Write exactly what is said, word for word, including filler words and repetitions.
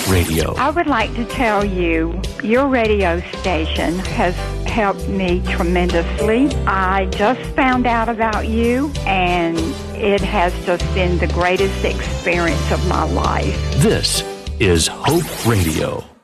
Radio. I would like to tell you, your radio station has helped me tremendously. I just found out about you, and it has just been the greatest experience of my life. This is Hope Radio.